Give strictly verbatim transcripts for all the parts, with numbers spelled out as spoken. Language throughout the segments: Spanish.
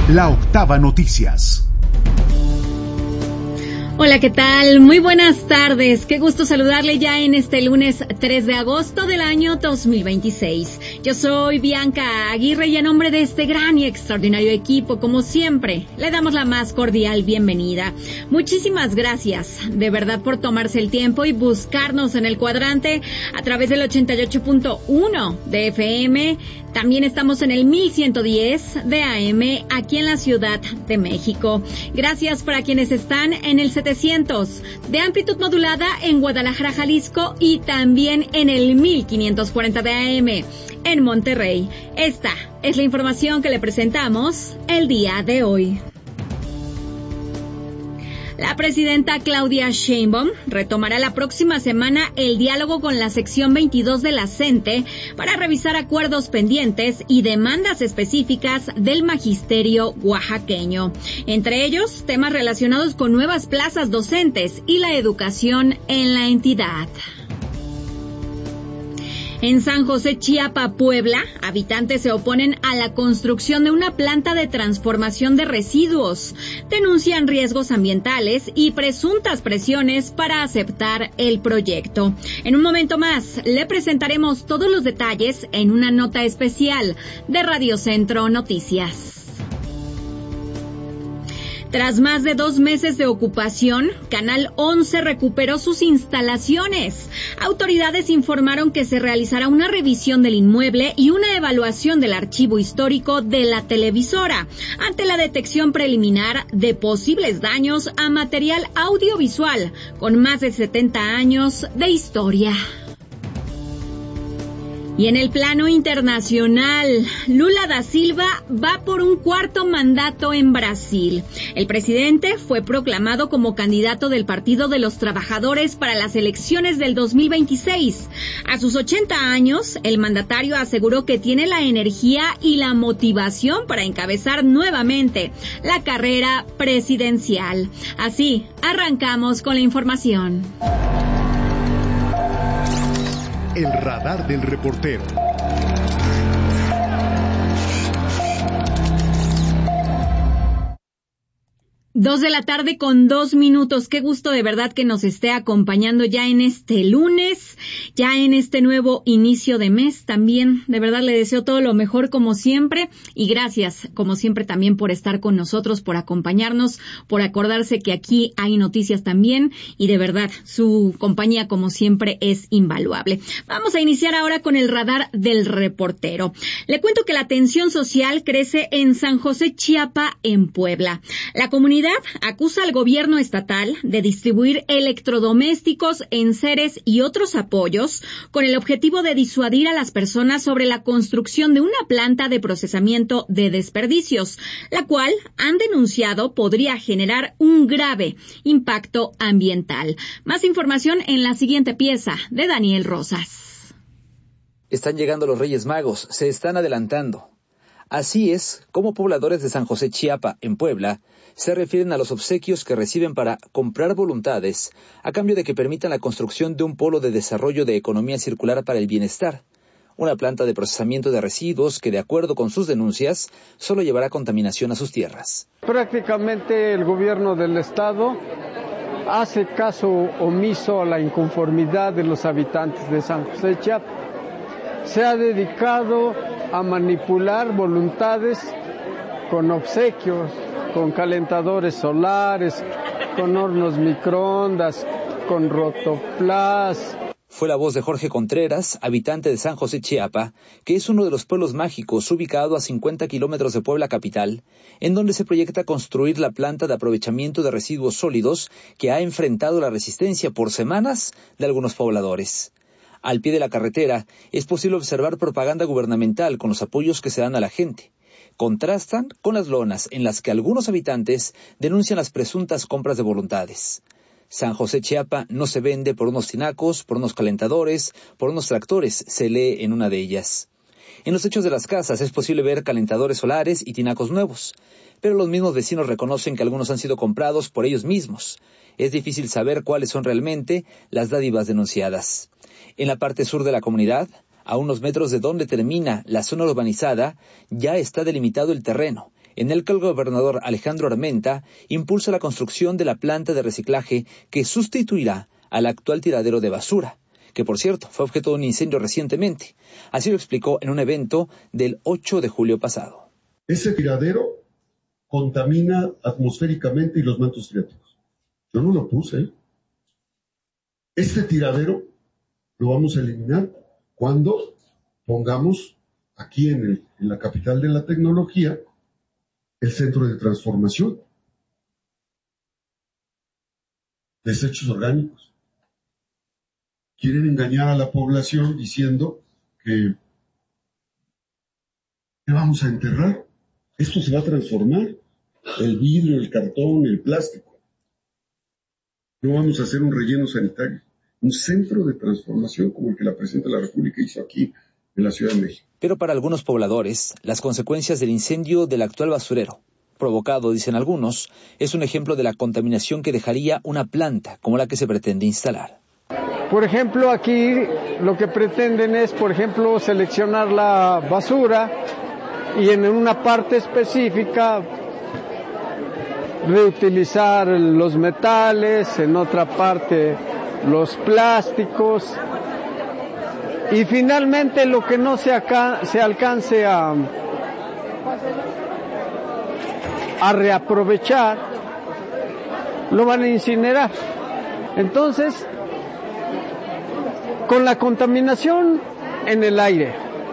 La Octava Noticias. Hola, ¿qué tal? Muy buenas tardes. Qué gusto saludarle ya en este lunes tres de agosto del año dos mil veintiséis. Yo soy Bianca Aguirre y en nombre de este gran y extraordinario equipo, como siempre, le damos la más cordial bienvenida. Muchísimas gracias, de verdad, por tomarse el tiempo y buscarnos en el cuadrante a través del ochenta y ocho punto uno de F M. También estamos en el mil ciento diez de A M aquí en la Ciudad de México. Gracias para quienes están en el setecientos de amplitud modulada en Guadalajara, Jalisco, y también en el mil quinientos cuarenta de A M en Monterrey. Esta es la información que le presentamos el día de hoy. La presidenta Claudia Sheinbaum retomará la próxima semana el diálogo con la sección veintidós de la CENTE para revisar acuerdos pendientes y demandas específicas del magisterio oaxaqueño. Entre ellos, temas relacionados con nuevas plazas docentes y la educación en la entidad. En San José, Chiapa, Puebla, habitantes se oponen a la construcción de una planta de transformación de residuos. Denuncian riesgos ambientales y presuntas presiones para aceptar el proyecto. En un momento más, le presentaremos todos los detalles en una nota especial de Radio Centro Noticias. Tras más de dos meses de ocupación, Canal once recuperó sus instalaciones. Autoridades informaron que se realizará una revisión del inmueble y una evaluación del archivo histórico de la televisora, ante la detección preliminar de posibles daños a material audiovisual con más de setenta años de historia. Y en el plano internacional, Lula da Silva va por un cuarto mandato en Brasil. El presidente fue proclamado como candidato del Partido de los Trabajadores para las elecciones del dos mil veintiséis. A sus ochenta años, el mandatario aseguró que tiene la energía y la motivación para encabezar nuevamente la carrera presidencial. Así, arrancamos con la información. El radar del reportero. Dos de la tarde con dos minutos. Qué gusto de verdad que nos esté acompañando ya en este lunes, ya en este nuevo inicio de mes. También, de verdad, le deseo todo lo mejor como siempre y gracias, como siempre, también por estar con nosotros, por acompañarnos, por acordarse que aquí hay noticias también y de verdad, su compañía como siempre es invaluable. Vamos a iniciar ahora con el radar del reportero. Le cuento que la tensión social crece en San José, Chiapa, en Puebla. La comunidad acusa al gobierno estatal de distribuir electrodomésticos, enseres y otros apoyos con el objetivo de disuadir a las personas sobre la construcción de una planta de procesamiento de desperdicios, la cual han denunciado podría generar un grave impacto ambiental. Más información en la siguiente pieza de Daniel Rosas. Están llegando los Reyes Magos, se están adelantando. Así es como pobladores de San José, Chiapa, en Puebla, se refieren a los obsequios que reciben para comprar voluntades a cambio de que permitan la construcción de un polo de desarrollo de economía circular para el bienestar, una planta de procesamiento de residuos que, de acuerdo con sus denuncias, solo llevará contaminación a sus tierras. Prácticamente el gobierno del estado hace caso omiso a la inconformidad de los habitantes de San José, Chiapa. Se ha dedicado a manipular voluntades con obsequios, con calentadores solares, con hornos microondas, con rotoplas. Fue la voz de Jorge Contreras, habitante de San José, Chiapa, que es uno de los pueblos mágicos ubicado a cincuenta kilómetros de Puebla capital, en donde se proyecta construir la planta de aprovechamiento de residuos sólidos que ha enfrentado la resistencia por semanas de algunos pobladores. Al pie de la carretera es posible observar propaganda gubernamental con los apoyos que se dan a la gente. Contrastan con las lonas en las que algunos habitantes denuncian las presuntas compras de voluntades. San José, Chiapa no se vende por unos tinacos, por unos calentadores, por unos tractores, se lee en una de ellas. En los techos de las casas es posible ver calentadores solares y tinacos nuevos, pero los mismos vecinos reconocen que algunos han sido comprados por ellos mismos. Es difícil saber cuáles son realmente las dádivas denunciadas. En la parte sur de la comunidad, a unos metros de donde termina la zona urbanizada, ya está delimitado el terreno, en el que el gobernador Alejandro Armenta impulsa la construcción de la planta de reciclaje que sustituirá al actual tiradero de basura, que por cierto fue objeto de un incendio recientemente. Así lo explicó en un evento del ocho de julio pasado. Ese tiradero contamina atmosféricamente y los mantos freáticos. Yo no lo puse. Este tiradero lo vamos a eliminar cuando pongamos aquí en, el, en la capital de la tecnología el centro de transformación. Desechos orgánicos. Quieren engañar a la población diciendo que ¿qué vamos a enterrar? Esto se va a transformar. El vidrio, el cartón, el plástico. No vamos a hacer un relleno sanitario. Un centro de transformación como el que la Presidenta de la República hizo aquí en la Ciudad de México. Pero para algunos pobladores, las consecuencias del incendio del actual basurero, provocado, dicen algunos, es un ejemplo de la contaminación que dejaría una planta como la que se pretende instalar. Por ejemplo, aquí lo que pretenden es, por ejemplo, seleccionar la basura y en una parte específica reutilizar los metales, en otra parte los plásticos y finalmente lo que no se, acá, se alcance a, a reaprovechar lo van a incinerar. Entonces, con la contaminación en el aire,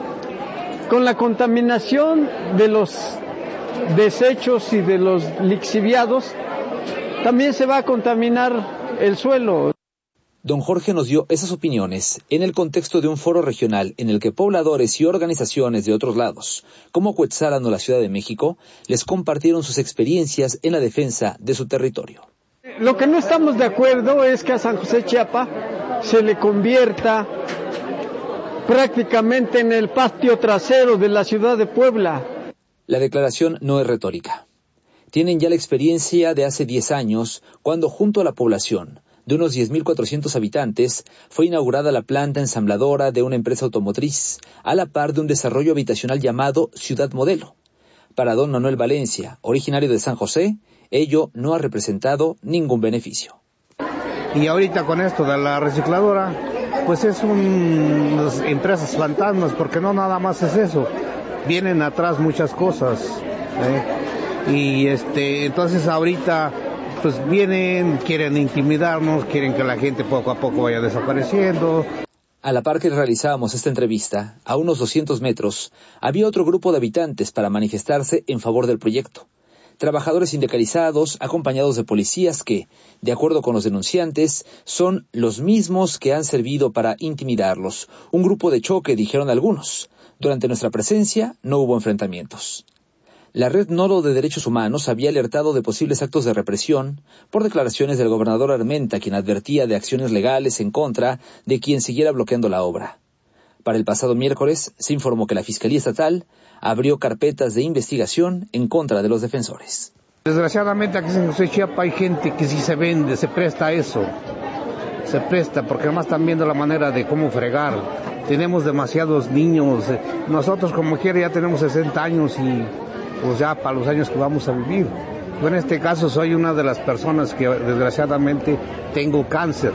con la contaminación de los desechos y de los lixiviados, también se va a contaminar el suelo. Don Jorge nos dio esas opiniones en el contexto de un foro regional en el que pobladores y organizaciones de otros lados, como Cuetzalan o la Ciudad de México, les compartieron sus experiencias en la defensa de su territorio. Lo que no estamos de acuerdo es que a San José Chiapa se le convierta prácticamente en el patio trasero de la ciudad de Puebla. La declaración no es retórica. Tienen ya la experiencia de hace diez años, cuando junto a la población, de unos diez mil cuatrocientos habitantes, fue inaugurada la planta ensambladora de una empresa automotriz, a la par de un desarrollo habitacional llamado Ciudad Modelo. Para don Manuel Valencia, originario de San José, ello no ha representado ningún beneficio. Y ahorita con esto de la recicladora, pues es un, unas empresas fantasmas, porque no nada más es eso. Vienen atrás muchas cosas, ¿eh? Y este, entonces ahorita pues vienen, quieren intimidarnos, quieren que la gente poco a poco vaya desapareciendo. A la par que realizábamos esta entrevista, a unos doscientos metros, había otro grupo de habitantes para manifestarse en favor del proyecto. Trabajadores sindicalizados, acompañados de policías que, de acuerdo con los denunciantes, son los mismos que han servido para intimidarlos. Un grupo de choque, dijeron algunos. Durante nuestra presencia no hubo enfrentamientos. La Red Nodo de Derechos Humanos había alertado de posibles actos de represión por declaraciones del gobernador Armenta, quien advertía de acciones legales en contra de quien siguiera bloqueando la obra. Para el pasado miércoles se informó que la Fiscalía Estatal abrió carpetas de investigación en contra de los defensores. Desgraciadamente aquí en José Chiapa hay gente que sí se vende, se presta a eso. Se presta porque además están viendo la manera de cómo fregar. Tenemos demasiados niños. Nosotros como quiera ya tenemos sesenta años y pues ya para los años que vamos a vivir. Yo en este caso soy una de las personas que desgraciadamente tengo cáncer.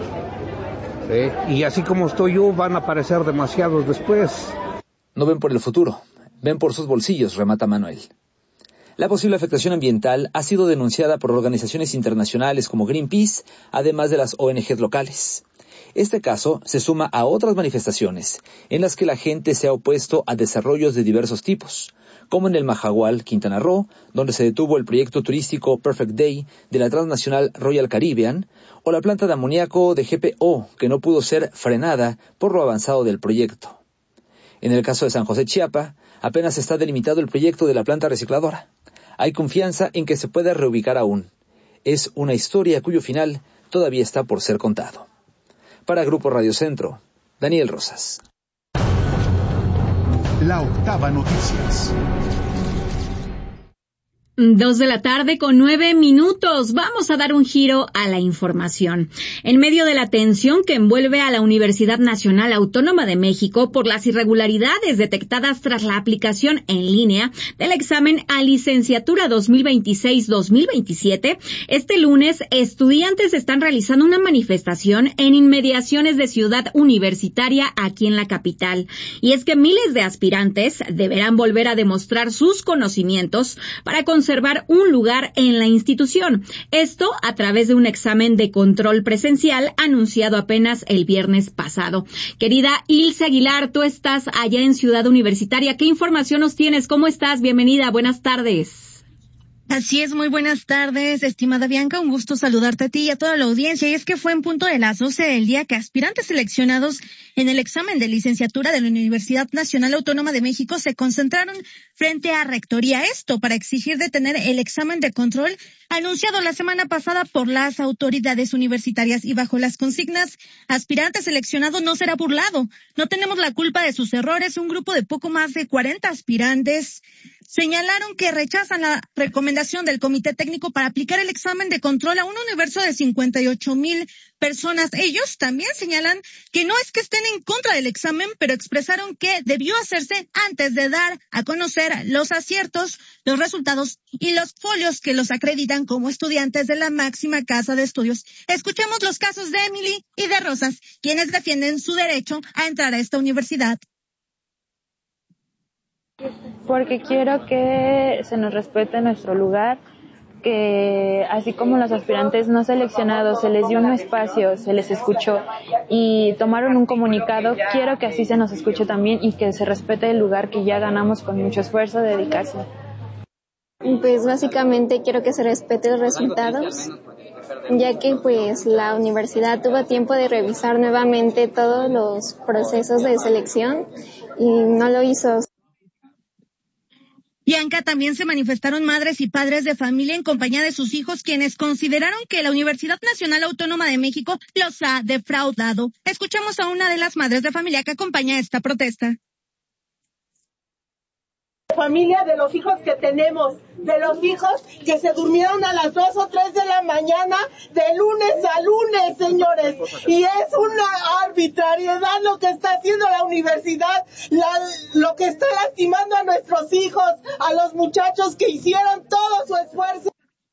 ¿Sí? Y así como estoy yo, van a aparecer demasiados después. No ven por el futuro, ven por sus bolsillos, remata Manuel. La posible afectación ambiental ha sido denunciada por organizaciones internacionales como Greenpeace, además de las O N Ges locales. Este caso se suma a otras manifestaciones en las que la gente se ha opuesto a desarrollos de diversos tipos, como en el Majagual, Quintana Roo, donde se detuvo el proyecto turístico Perfect Day de la transnacional Royal Caribbean, o la planta de amoníaco de G P O, que no pudo ser frenada por lo avanzado del proyecto. En el caso de San José Chiapa, apenas está delimitado el proyecto de la planta recicladora. Hay confianza en que se pueda reubicar aún. Es una historia cuyo final todavía está por ser contado. Para Grupo Radio Centro, Daniel Rosas. La Octava Noticias. Dos de la tarde con nueve minutos. Vamos a dar un giro a la información. En medio de la tensión que envuelve a la Universidad Nacional Autónoma de México por las irregularidades detectadas tras la aplicación en línea del examen a licenciatura dos mil veintiséis dos mil veintisiete, este lunes estudiantes están realizando una manifestación en inmediaciones de Ciudad Universitaria aquí en la capital. Y es que miles de aspirantes deberán volver a demostrar sus conocimientos para conservar un lugar en la institución. Esto a través de un examen de control presencial anunciado apenas el viernes pasado. Querida Ilse Aguilar, tú estás allá en Ciudad Universitaria. ¿Qué información nos tienes? ¿Cómo estás? Bienvenida. Buenas tardes. Así es, muy buenas tardes, estimada Bianca, un gusto saludarte a ti y a toda la audiencia. Y es que fue en punto de las doce del día que aspirantes seleccionados en el examen de licenciatura de la Universidad Nacional Autónoma de México se concentraron frente a Rectoría. Esto para exigir detener el examen de control anunciado la semana pasada por las autoridades universitarias y bajo las consignas aspirante seleccionado no será burlado. No tenemos la culpa de sus errores. Un grupo de poco más de cuarenta aspirantes señalaron que rechazan la recomendación del Comité Técnico para aplicar el examen de control a un universo de cincuenta y ocho mil personas. Ellos también señalan que no es que estén en contra del examen, pero expresaron que debió hacerse antes de dar a conocer los aciertos, los resultados y los folios que los acreditan como estudiantes de la máxima casa de estudios. Escuchemos los casos de Emily y de Rosas, quienes defienden su derecho a entrar a esta universidad. Porque quiero que se nos respete nuestro lugar, que así como los aspirantes no seleccionados se les dio un espacio, se les escuchó y tomaron un comunicado, quiero que así se nos escuche también y que se respete el lugar que ya ganamos con mucho esfuerzo, dedicación. Pues básicamente quiero que se respete los resultados, ya que pues la universidad tuvo tiempo de revisar nuevamente todos los procesos de selección y no lo hizo. Bianca, también se manifestaron madres y padres de familia en compañía de sus hijos, quienes consideraron que la Universidad Nacional Autónoma de México los ha defraudado. Escuchamos a una de las madres de familia que acompaña esta protesta. Familia de los hijos que tenemos, de los hijos que se durmieron a las dos o tres de la mañana, de lunes a lunes, señores. Y es una arbitrariedad lo que está haciendo la universidad, la, lo que está lastimando a nuestros hijos, a los muchachos que hicieron todo su esfuerzo.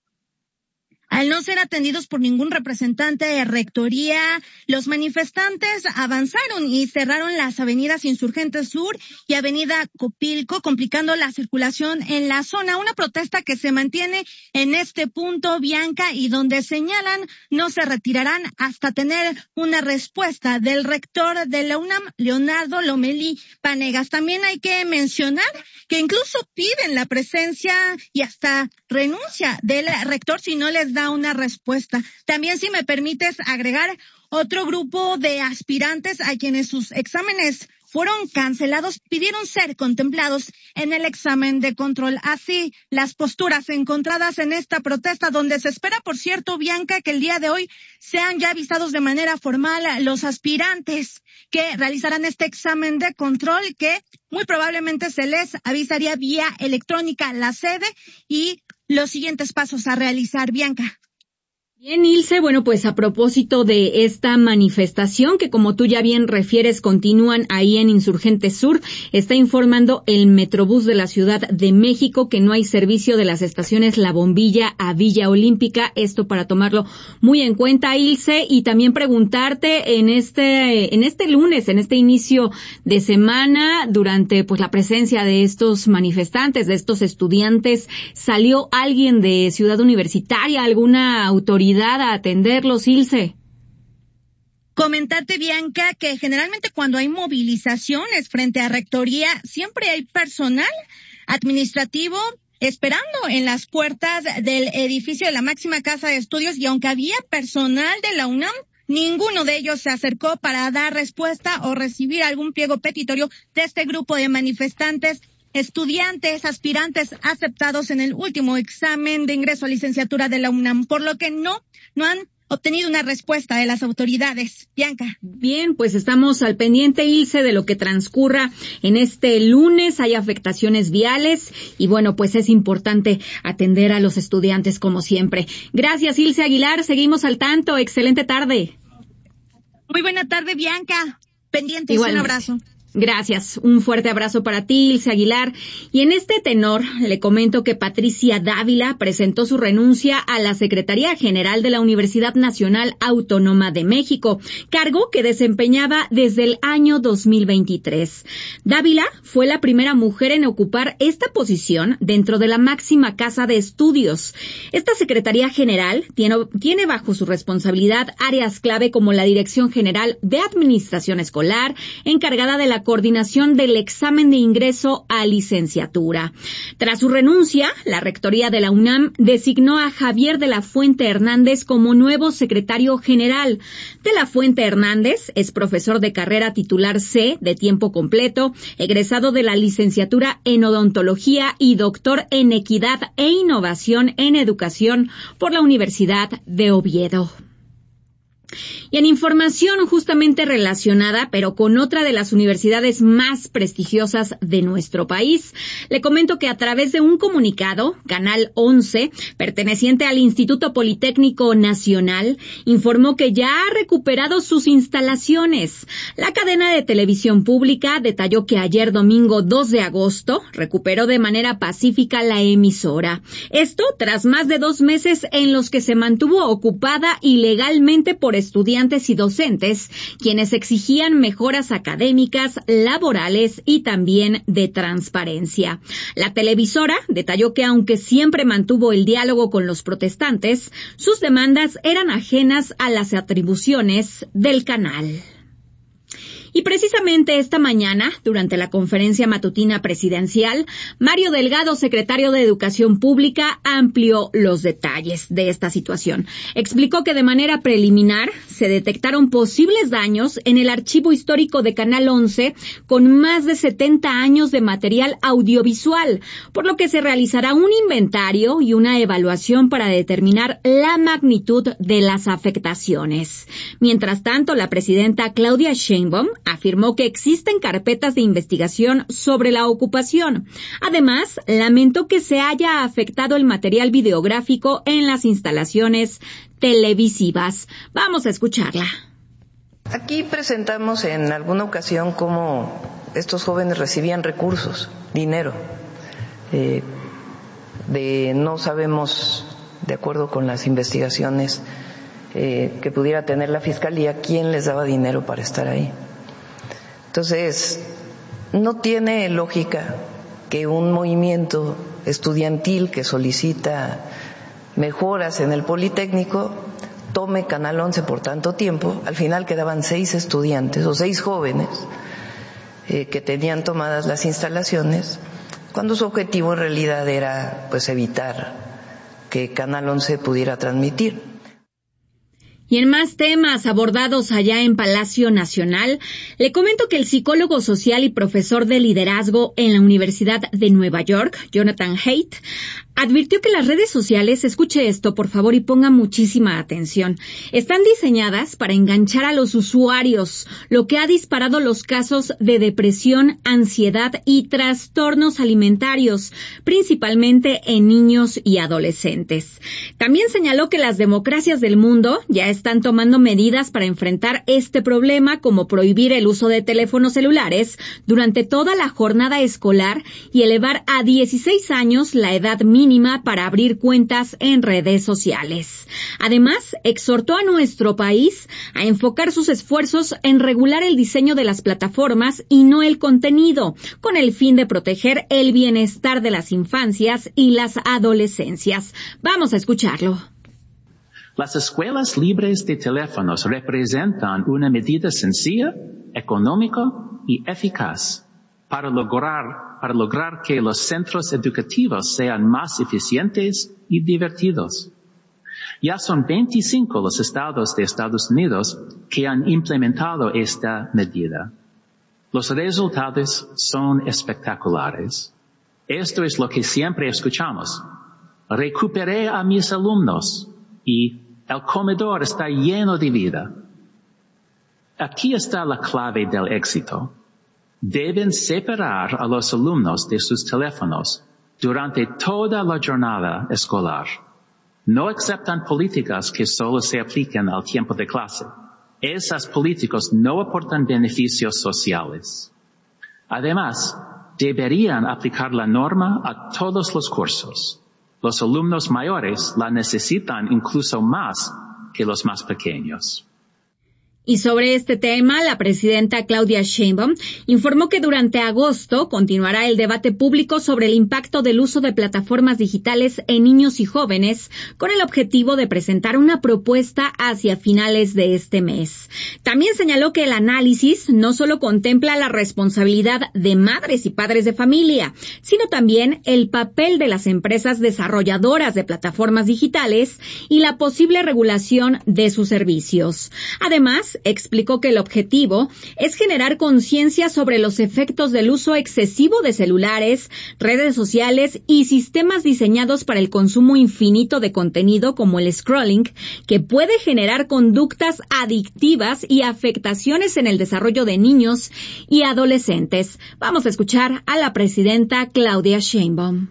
Al no ser atendidos por ningún representante de Rectoría, los manifestantes avanzaron y cerraron las avenidas Insurgentes Sur y Avenida Copilco, complicando la circulación en la zona. Una protesta que se mantiene en este punto, Bianca, y donde señalan no se retirarán hasta tener una respuesta del rector de la UNAM, Leonardo Lomelí Vanegas. También hay que mencionar que incluso piden la presencia y hasta renuncia del rector si no les da una respuesta. También, si me permites agregar, otro grupo de aspirantes a quienes sus exámenes fueron cancelados pidieron ser contemplados en el examen de control. Así, las posturas encontradas en esta protesta, donde se espera, por cierto, Bianca, que el día de hoy sean ya avisados de manera formal los aspirantes que realizarán este examen de control, que muy probablemente se les avisaría vía electrónica la sede y los siguientes pasos a realizar, Bianca. Bien, Ilse, bueno, pues a propósito de esta manifestación que, como tú ya bien refieres, continúan ahí en Insurgentes Sur, está informando el Metrobús de la Ciudad de México que no hay servicio de las estaciones La Bombilla a Villa Olímpica, esto para tomarlo muy en cuenta, Ilse, y también preguntarte en este, en este lunes, en este inicio de semana, durante pues la presencia de estos manifestantes, de estos estudiantes, ¿salió alguien de Ciudad Universitaria, alguna autoridad a atenderlos, Ilse? Comentarte, Bianca, que generalmente cuando hay movilizaciones frente a Rectoría, siempre hay personal administrativo esperando en las puertas del edificio de la máxima casa de estudios, y aunque había personal de la UNAM, ninguno de ellos se acercó para dar respuesta o recibir algún pliego petitorio de este grupo de manifestantes, estudiantes, aspirantes aceptados en el último examen de ingreso a licenciatura de la UNAM, por lo que no, no han obtenido una respuesta de las autoridades. Bianca. Bien, pues estamos al pendiente, Ilse, de lo que transcurra en este lunes. Hay afectaciones viales y bueno, pues es importante atender a los estudiantes como siempre. Gracias, Ilse Aguilar. Seguimos al tanto. Excelente tarde. Muy buena tarde, Bianca. Pendientes. Un abrazo. Gracias. Un fuerte abrazo para ti, Ilse Aguilar. Y en este tenor, le comento que Patricia Dávila presentó su renuncia a la Secretaría General de la Universidad Nacional Autónoma de México, cargo que desempeñaba desde el año dos mil veintitrés. Dávila fue la primera mujer en ocupar esta posición dentro de la máxima casa de estudios. Esta Secretaría General tiene, tiene bajo su responsabilidad áreas clave como la Dirección General de Administración Escolar, encargada de la coordinación del examen de ingreso a licenciatura. Tras su renuncia, la Rectoría de la UNAM designó a Javier de la Fuente Hernández como nuevo secretario general. De la Fuente Hernández es profesor de carrera titular C de tiempo completo, egresado de la licenciatura en odontología y doctor en equidad e innovación en educación por la Universidad de Oviedo. Y en información justamente relacionada, pero con otra de las universidades más prestigiosas de nuestro país, le comento que a través de un comunicado, Canal once, perteneciente al Instituto Politécnico Nacional, informó que ya ha recuperado sus instalaciones. La cadena de televisión pública detalló que ayer domingo dos de agosto recuperó de manera pacífica la emisora. Esto tras más de dos meses en los que se mantuvo ocupada ilegalmente por estudiantes y docentes, quienes exigían mejoras académicas, laborales y también de transparencia. La televisora detalló que aunque siempre mantuvo el diálogo con los protestantes, sus demandas eran ajenas a las atribuciones del canal. Y precisamente esta mañana, durante la conferencia matutina presidencial, Mario Delgado, secretario de Educación Pública, amplió los detalles de esta situación. Explicó que de manera preliminar se detectaron posibles daños en el archivo histórico de Canal once con más de setenta años de material audiovisual, por lo que se realizará un inventario y una evaluación para determinar la magnitud de las afectaciones. Mientras tanto, la presidenta Claudia Sheinbaum afirmó que existen carpetas de investigación sobre la ocupación. Además, lamentó que se haya afectado el material videográfico en las instalaciones televisivas. Vamos a escucharla. Aquí presentamos en alguna ocasión cómo estos jóvenes recibían recursos, dinero, eh, de no sabemos, de acuerdo con las investigaciones eh, que pudiera tener la Fiscalía, quién les daba dinero para estar ahí. Entonces, no tiene lógica que un movimiento estudiantil que solicita mejoras en el Politécnico tome Canal once por tanto tiempo. Al final quedaban seis estudiantes o seis jóvenes eh, que tenían tomadas las instalaciones, cuando su objetivo en realidad era pues evitar que Canal once pudiera transmitir. Y en más temas abordados allá en Palacio Nacional, le comento que el psicólogo social y profesor de liderazgo en la Universidad de Nueva York, Jonathan Haidt, advirtió que las redes sociales, escuche esto por favor y ponga muchísima atención, están diseñadas para enganchar a los usuarios, lo que ha disparado los casos de depresión, ansiedad y trastornos alimentarios, principalmente en niños y adolescentes. También señaló que las democracias del mundo ya están tomando medidas para enfrentar este problema, como prohibir el uso de teléfonos celulares durante toda la jornada escolar y elevar a dieciséis años la edad mínima para abrir cuentas en redes sociales. Además, exhortó a nuestro país a enfocar sus esfuerzos en regular el diseño de las plataformas y no el contenido, con el fin de proteger el bienestar de las infancias y las adolescencias. Vamos a escucharlo. Las escuelas libres de teléfonos representan una medida sencilla, económica y eficaz para lograr, para lograr que los centros educativos sean más eficientes y divertidos. Ya son veinticinco los estados de Estados Unidos que han implementado esta medida. Los resultados son espectaculares. Esto es lo que siempre escuchamos. Recuperé a mis alumnos y El comedor está lleno de vida. Aquí está la clave del éxito. Deben separar a los alumnos de sus teléfonos durante toda la jornada escolar. No aceptan políticas que solo se apliquen al tiempo de clase. Esas políticas no aportan beneficios sociales. Además, deberían aplicar la norma a todos los cursos. Los alumnos mayores la necesitan incluso más que los más pequeños. Y sobre este tema, la presidenta Claudia Sheinbaum informó que durante agosto continuará el debate público sobre el impacto del uso de plataformas digitales en niños y jóvenes, con el objetivo de presentar una propuesta hacia finales de este mes. También señaló que el análisis no solo contempla la responsabilidad de madres y padres de familia, sino también el papel de las empresas desarrolladoras de plataformas digitales y la posible regulación de sus servicios. Además, explicó que el objetivo es generar conciencia sobre los efectos del uso excesivo de celulares, redes sociales y sistemas diseñados para el consumo infinito de contenido como el scrolling, que puede generar conductas adictivas y afectaciones en el desarrollo de niños y adolescentes. Vamos a escuchar a la presidenta Claudia Sheinbaum.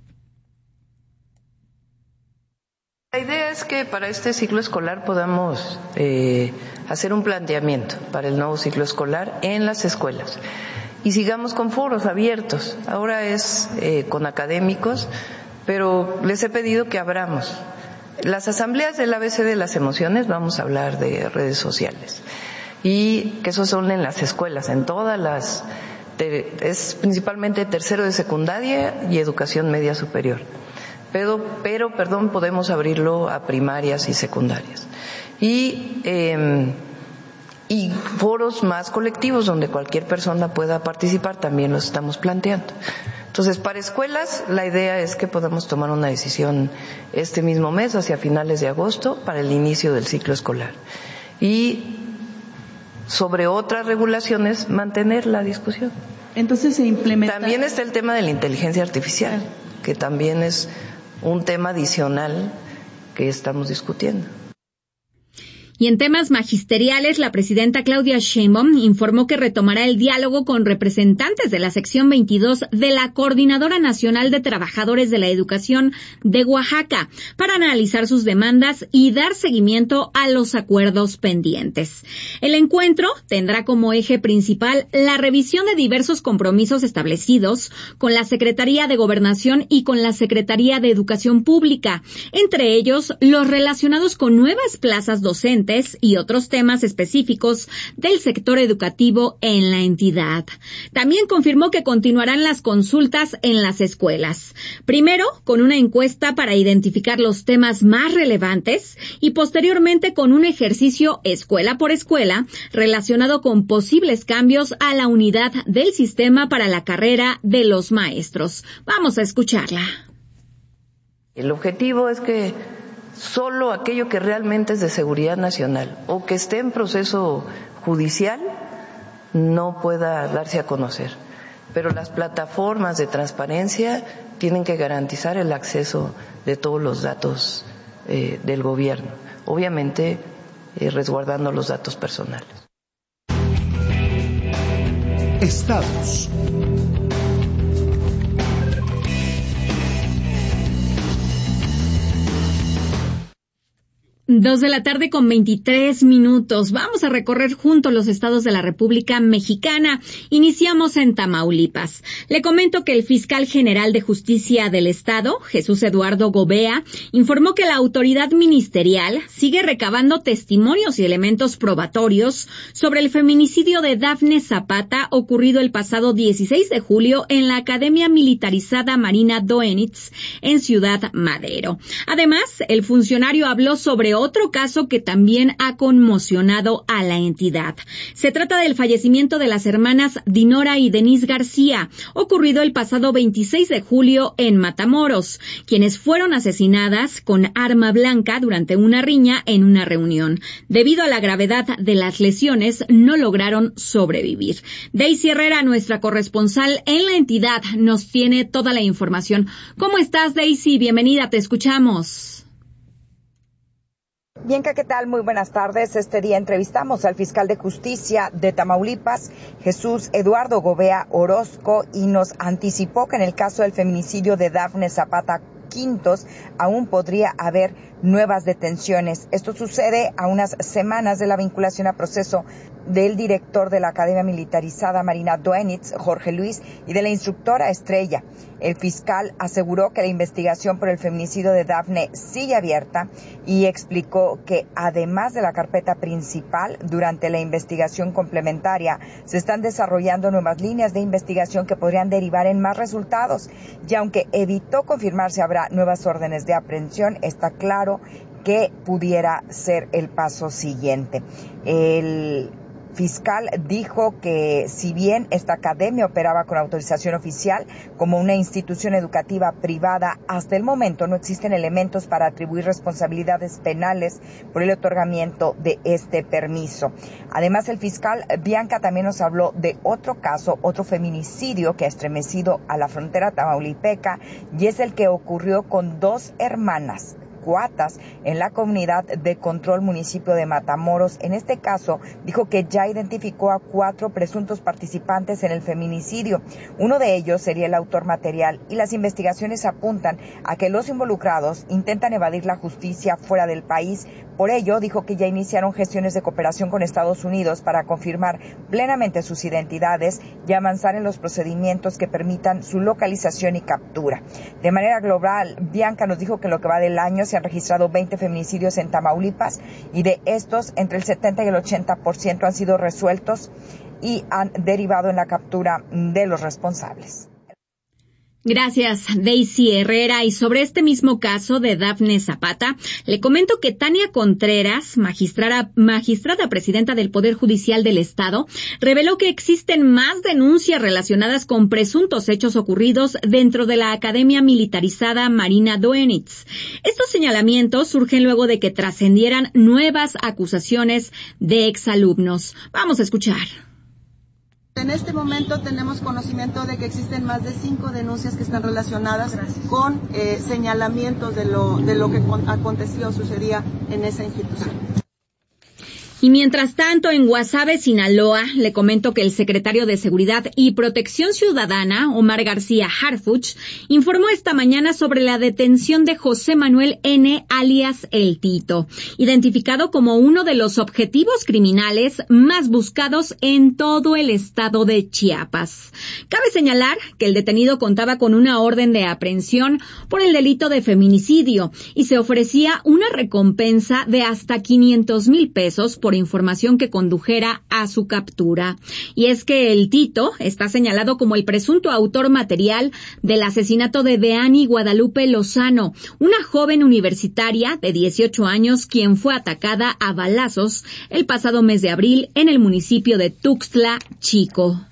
La idea es que para este ciclo escolar podamos eh, hacer un planteamiento para el nuevo ciclo escolar en las escuelas y sigamos con foros abiertos. Ahora es eh, con académicos, pero les he pedido que abramos. Las asambleas del A B C de las emociones, vamos a hablar de redes sociales y que esos son en las escuelas, en todas las, es principalmente tercero de secundaria y educación media superior. Pero, pero, perdón, podemos abrirlo a primarias y secundarias. Y, eh, y foros más colectivos donde cualquier persona pueda participar, también los estamos planteando. Entonces, para escuelas, la idea es que podamos tomar una decisión este mismo mes, hacia finales de agosto, para el inicio del ciclo escolar. Y sobre otras regulaciones, mantener la discusión. Entonces, se implementa. También está el tema de la inteligencia artificial, que también es un tema adicional que estamos discutiendo. Y en temas magisteriales, la presidenta Claudia Sheinbaum informó que retomará el diálogo con representantes de la sección veintidós de la Coordinadora Nacional de Trabajadores de la Educación de Oaxaca para analizar sus demandas y dar seguimiento a los acuerdos pendientes. El encuentro tendrá como eje principal la revisión de diversos compromisos establecidos con la Secretaría de Gobernación y con la Secretaría de Educación Pública, entre ellos los relacionados con nuevas plazas docentes y otros temas específicos del sector educativo en la entidad. También confirmó que continuarán las consultas en las escuelas. Primero, con una encuesta para identificar los temas más relevantes y posteriormente con un ejercicio escuela por escuela relacionado con posibles cambios a la unidad del sistema para la carrera de los maestros. Vamos a escucharla. El objetivo es que solo aquello que realmente es de seguridad nacional o que esté en proceso judicial no pueda darse a conocer. Pero las plataformas de transparencia tienen que garantizar el acceso de todos los datos eh, del gobierno, obviamente eh, resguardando los datos personales. Estados. Dos de la tarde con veintitrés minutos. Vamos a recorrer juntos los estados de la República Mexicana. Iniciamos en Tamaulipas. Le comento que el fiscal general de Justicia del Estado, Jesús Eduardo Gobea, informó que la autoridad ministerial sigue recabando testimonios y elementos probatorios sobre el feminicidio de Dafne Zapata ocurrido el pasado dieciséis de julio en la Academia Militarizada Marina Doenitz en Ciudad Madero. Además, el funcionario habló sobre otro caso que también ha conmocionado a la entidad. Se trata del fallecimiento de las hermanas Dinora y Denise García, ocurrido el pasado veintiséis de julio en Matamoros, quienes fueron asesinadas con arma blanca durante una riña en una reunión. Debido a la gravedad de las lesiones, no lograron sobrevivir. Daisy Herrera, nuestra corresponsal en la entidad, nos tiene toda la información. ¿Cómo estás, Daisy? Bienvenida, te escuchamos. Bianca, ¿qué tal? Muy buenas tardes. Este día entrevistamos al fiscal de justicia de Tamaulipas, Jesús Eduardo Gobea Orozco, y nos anticipó que en el caso del feminicidio de Dafne Zapata Quintos aún podría haber nuevas detenciones. Esto sucede a unas semanas de la vinculación a proceso del director de la Academia Militarizada Marina Doenitz, Jorge Luis, y de la instructora Estrella. El fiscal aseguró que la investigación por el feminicidio de Dafne sigue abierta y explicó que además de la carpeta principal, durante la investigación complementaria se están desarrollando nuevas líneas de investigación que podrían derivar en más resultados. Y aunque evitó confirmar si habrá nuevas órdenes de aprehensión, está claro que pudiera ser el paso siguiente. El fiscal dijo que si bien esta academia operaba con autorización oficial como una institución educativa privada, hasta el momento no existen elementos para atribuir responsabilidades penales por el otorgamiento de este permiso. Además, el fiscal Bianca también nos habló de otro caso, otro feminicidio que ha estremecido a la frontera tamaulipeca, y es el que ocurrió con dos hermanas cuatas en la comunidad de Control, municipio de Matamoros. En este caso, dijo que ya identificó a cuatro presuntos participantes en el feminicidio. Uno de ellos sería el autor material, y las investigaciones apuntan a que los involucrados intentan evadir la justicia fuera del país. Por ello, dijo que ya iniciaron gestiones de cooperación con Estados Unidos para confirmar plenamente sus identidades y avanzar en los procedimientos que permitan su localización y captura. De manera global, Bianca nos dijo que en lo que va del año se han registrado veinte feminicidios en Tamaulipas, y de estos entre el setenta y el ochenta por ciento han sido resueltos y han derivado en la captura de los responsables. Gracias, Daisy Herrera. Y sobre este mismo caso de Dafne Zapata, le comento que Tania Contreras, magistrada, magistrada presidenta del Poder Judicial del Estado, reveló que existen más denuncias relacionadas con presuntos hechos ocurridos dentro de la Academia Militarizada Marina Doenitz. Estos señalamientos surgen luego de que trascendieran nuevas acusaciones de exalumnos. Vamos a escuchar. En este momento tenemos conocimiento de que existen más de cinco denuncias que están relacionadas con eh, señalamientos de lo, de lo que aconteció o sucedía en esa institución. Y mientras tanto, en Guasave, Sinaloa, le comento que el secretario de Seguridad y Protección Ciudadana, Omar García Harfuch, informó esta mañana sobre la detención de José Manuel N., alias El Tito, identificado como uno de los objetivos criminales más buscados en todo el estado de Chiapas. Cabe señalar que el detenido contaba con una orden de aprehensión por el delito de feminicidio y se ofrecía una recompensa de hasta quinientos mil pesos por información que condujera a su captura. Y es que el Tito está señalado como el presunto autor material del asesinato de Deani Guadalupe Lozano, una joven universitaria de dieciocho años quien fue atacada a balazos el pasado mes de abril en el municipio de Tuxtla Chico.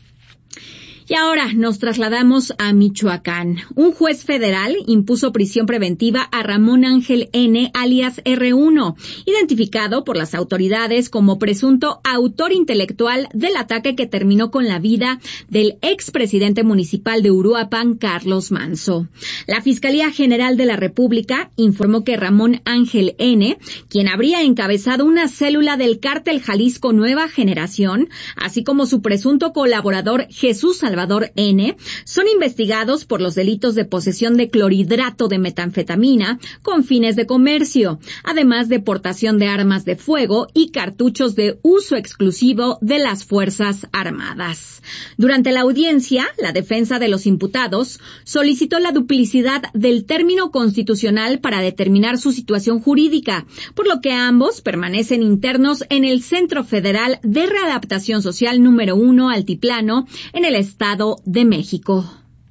Y ahora nos trasladamos a Michoacán. Un juez federal impuso prisión preventiva a Ramón Ángel N., alias erre uno, identificado por las autoridades como presunto autor intelectual del ataque que terminó con la vida del expresidente municipal de Uruapan, Carlos Manzo. La Fiscalía General de la República informó que Ramón Ángel N., quien habría encabezado una célula del Cártel Jalisco Nueva Generación, así como su presunto colaborador Jesús Salvador N., son investigados por los delitos de posesión de clorhidrato de metanfetamina con fines de comercio, además de portación de armas de fuego y cartuchos de uso exclusivo de las Fuerzas Armadas. Durante la audiencia, la defensa de los imputados solicitó la duplicidad del término constitucional para determinar su situación jurídica, por lo que ambos permanecen internos en el Centro Federal de Readaptación Social número uno Altiplano en el Estado de México.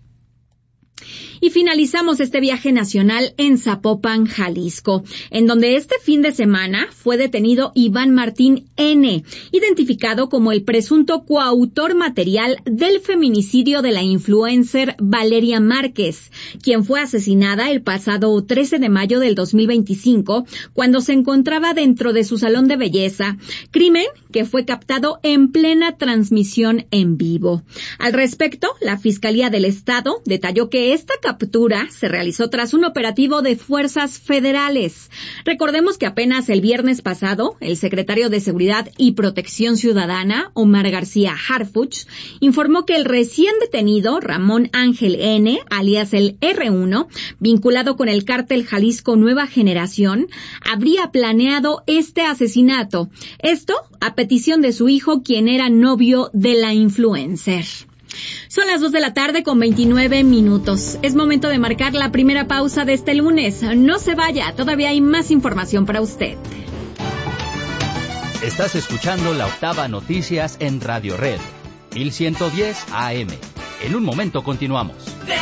Y finalizamos este viaje nacional en Zapopan, Jalisco, en donde este fin de semana fue detenido Iván Martín N., identificado como el presunto coautor material del feminicidio de la influencer Valeria Márquez, quien fue asesinada el pasado trece de mayo del dos mil veinticinco, cuando se encontraba dentro de su salón de belleza, crimen que fue captado en plena transmisión en vivo. Al respecto, la Fiscalía del Estado detalló que esta captura se realizó tras un operativo de fuerzas federales. Recordemos que apenas el viernes pasado, el secretario de Seguridad y Protección Ciudadana, Omar García Harfuch, informó que el recién detenido Ramón Ángel N., alias el erre uno, vinculado con el cártel Jalisco Nueva Generación, habría planeado este asesinato. Esto a petición de su hijo, quien era novio de la influencer. Son las dos de la tarde con veintinueve minutos. Es momento de marcar la primera pausa de este lunes. No se vaya, todavía hay más información para usted. Estás escuchando La Octava Noticias en Radio Red, mil ciento diez A M. En un momento continuamos.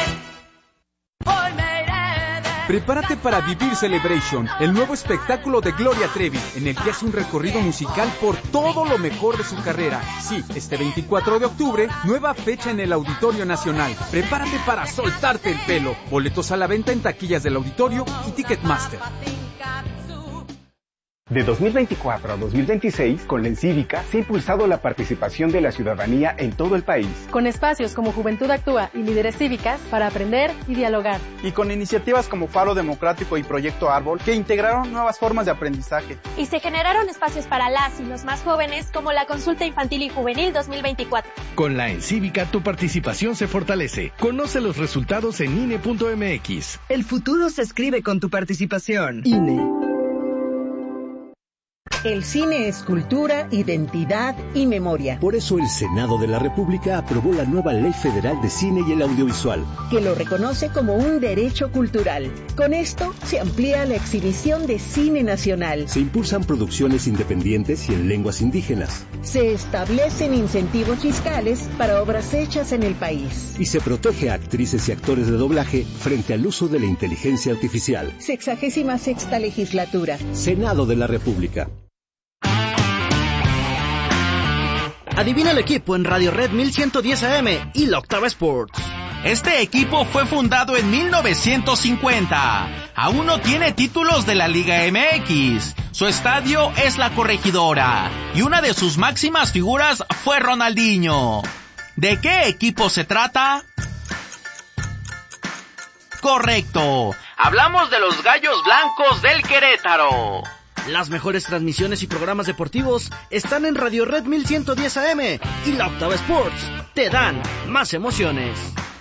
Prepárate para vivir Celebration, el nuevo espectáculo de Gloria Trevi, en el que hace un recorrido musical por todo lo mejor de su carrera. Sí, este veinticuatro de octubre, nueva fecha en el Auditorio Nacional. Prepárate para soltarte el pelo. Boletos a la venta en taquillas del auditorio y Ticketmaster. De dos mil veinticuatro a dos mil veintiséis, con la Encívica se ha impulsado la participación de la ciudadanía en todo el país. Con espacios como Juventud Actúa y Líderes Cívicas para aprender y dialogar. Y con iniciativas como Faro Democrático y Proyecto Árbol que integraron nuevas formas de aprendizaje. Y se generaron espacios para las y los más jóvenes como la Consulta Infantil y Juvenil dos mil veinticuatro. Con la Encívica tu participación se fortalece. Conoce los resultados en I N E punto M X. El futuro se escribe con tu participación. I N E. El cine es cultura, identidad y memoria. Por eso el Senado de la República aprobó la nueva Ley Federal de Cine y el Audiovisual, que lo reconoce como un derecho cultural. Con esto se amplía la exhibición de cine nacional. Se impulsan producciones independientes y en lenguas indígenas. Se establecen incentivos fiscales para obras hechas en el país. Y se protege a actrices y actores de doblaje frente al uso de la inteligencia artificial. Sexagésima sexta legislatura. Senado de la República. Adivina el equipo en Radio Red mil ciento diez A M y La Octava Sports. Este equipo fue fundado en mil novecientos cincuenta. Aún no tiene títulos de la Liga M X. Su estadio es La Corregidora y una de sus máximas figuras fue Ronaldinho. ¿De qué equipo se trata? Correcto. Hablamos de los Gallos Blancos del Querétaro. Las mejores transmisiones y programas deportivos están en Radio Red mil ciento diez A M y La Octava Sports. Te dan más emociones.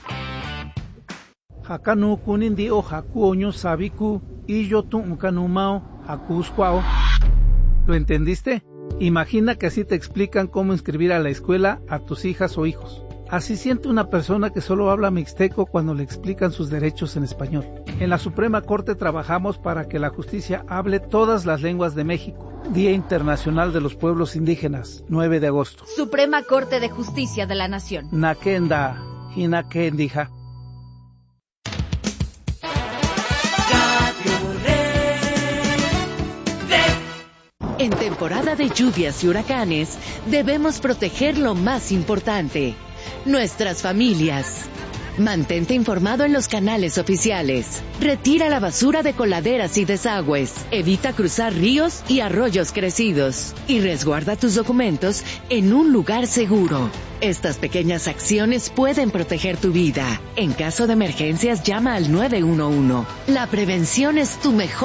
Hakanu kunindi o hakuoño sabiku y yo tu unkanumao hakusquao. ¿Lo entendiste? Imagina que así te explican cómo inscribir a la escuela a tus hijas o hijos. Así siente una persona que solo habla mixteco cuando le explican sus derechos en español. En la Suprema Corte trabajamos para que la justicia hable todas las lenguas de México. Día Internacional de los Pueblos Indígenas, nueve de agosto. Suprema Corte de Justicia de la Nación. Nakenda, Hinakendija. En temporada de lluvias y huracanes, debemos proteger lo más importante: nuestras familias. Mantente informado en los canales oficiales. Retira la basura de coladeras y desagües. Evita cruzar ríos y arroyos crecidos. Y resguarda tus documentos en un lugar seguro. Estas pequeñas acciones pueden proteger tu vida. En caso de emergencias, llama al nueve uno uno. La prevención es tu mejor